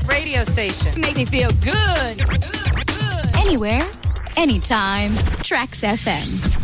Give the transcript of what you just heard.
favorite radio station. Makes me feel good. Anywhere, anytime. Trax FM.